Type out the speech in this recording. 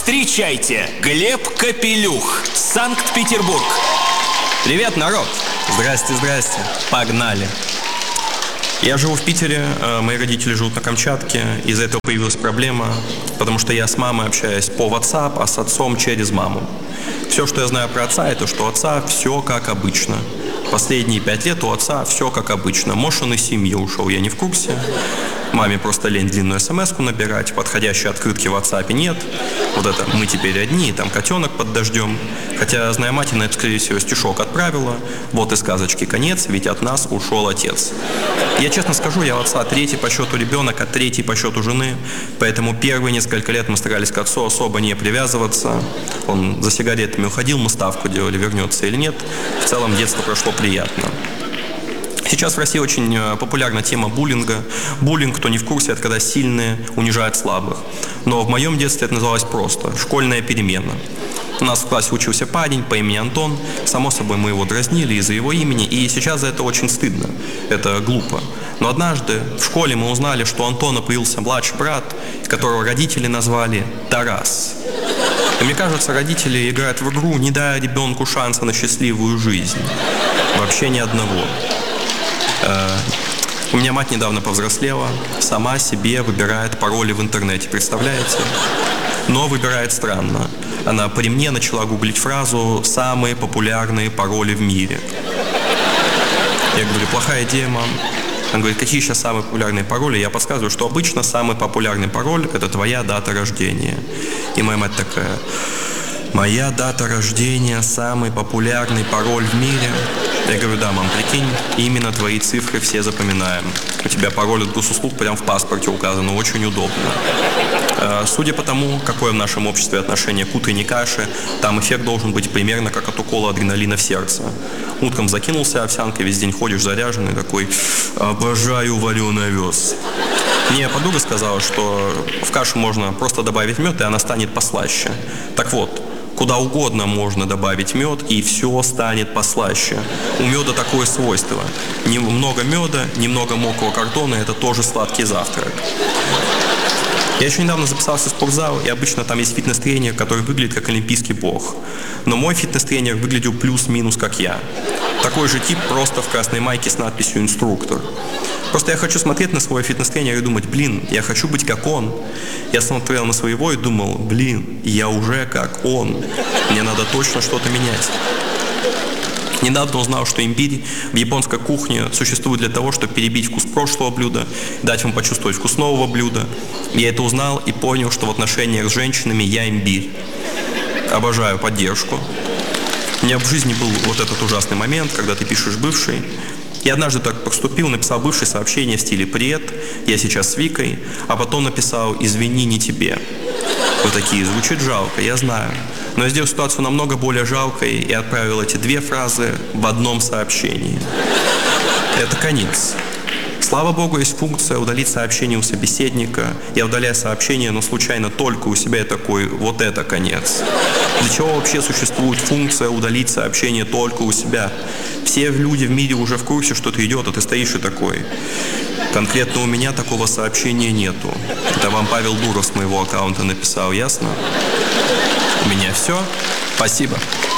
Встречайте, Глеб Капелюх, Санкт-Петербург. Привет, народ! Здрасте, здрасте. Погнали. Я живу в Питере, мои родители живут на Камчатке. Из-за этого появилась проблема, потому что я с мамой общаюсь по WhatsApp, а с отцом через маму. Все, что я знаю про отца, это что у отца все как обычно. Последние 5 лет у отца все как обычно. Может, он из семьи ушел, я не в курсе. Маме просто лень длинную смс-ку набирать, подходящей открытки в WhatsApp нет. Вот это «мы теперь одни», там котенок под дождем. Хотя, зная мать, она, скорее всего, стишок отправила. Вот и сказочки конец, ведь от нас ушел отец. Я честно скажу, я у отца 3-й по счету ребенок, а 3-й по счету жены. Поэтому первые несколько лет мы старались к отцу особо не привязываться. Он за сигаретами уходил, мы ставку делали, вернется или нет. В целом детство прошло приятно. Сейчас в России очень популярна тема буллинга. Буллинг, кто не в курсе, это когда сильные унижают слабых. Но в моем детстве это называлось просто «школьная перемена». У нас в классе учился парень по имени Антон. Само собой, мы его дразнили из-за его имени, и сейчас за это очень стыдно. Это глупо. Но однажды в школе мы узнали, что у Антона появился младший брат, которого родители назвали Тарас. И мне кажется, родители играют в игру, не дая ребенку шанса на счастливую жизнь. Вообще ни одного. У меня мать недавно повзрослела, сама себе выбирает пароли в интернете, представляете? Но выбирает странно. Она при мне начала гуглить фразу «самые популярные пароли в мире». Я говорю: плохая идея, мам. Она говорит: какие сейчас самые популярные пароли? Я подсказываю, что обычно самый популярный пароль – это твоя дата рождения. И моя мать такая: моя дата рождения – самый популярный пароль в мире. Я говорю: да, мам, прикинь, именно твои цифры все запоминаем. У тебя пароль от госуслуг прям в паспорте указан, очень удобно. Судя по тому, какое в нашем обществе отношение к утренней каше, там эффект должен быть примерно как от укола адреналина в сердце. Утром закинулся овсянкой, весь день ходишь заряженный, такой: обожаю вареный овес. Мне подруга сказала, что в кашу можно просто добавить мед, и она станет послаще. Так вот, куда угодно можно добавить мед, и все станет послаще. У меда такое свойство. Немного меда, немного мокрого картона – это тоже сладкий завтрак. Я еще недавно записался в спортзал, и обычно там есть фитнес-тренер, который выглядит как олимпийский бог. Но мой фитнес-тренер выглядел плюс-минус как я. Такой же тип, просто в красной майке с надписью «инструктор». Просто я хочу смотреть на своего фитнес-тренера и думать: блин, я хочу быть как он. Я смотрел на своего и думал: блин, я уже как он. Мне надо точно что-то менять. Недавно узнал, что имбирь в японской кухне существует для того, чтобы перебить вкус прошлого блюда, дать вам почувствовать вкус нового блюда. Я это узнал и понял, что в отношениях с женщинами я имбирь. Обожаю поддержку. У меня в жизни был вот этот ужасный момент, когда ты пишешь бывшей. Я однажды так поступил, написал бывшее сообщение в стиле «Привет, я сейчас с Викой», а потом написал «Извини, не тебе». Вы такие: звучит жалко, я знаю. Но я сделал ситуацию намного более жалкой и отправил эти 2 фразы в одном сообщении. Это конец. Слава богу, есть функция удалить сообщение у собеседника. Я удаляю сообщение, но случайно только у себя, я такой: вот это конец. Для чего вообще существует функция удалить сообщение только у себя? Все люди в мире уже в курсе, что это идет, а ты стоишь и такой: конкретно у меня такого сообщения нету. Это вам Павел Дуров с моего аккаунта написал, ясно? У меня все. Спасибо.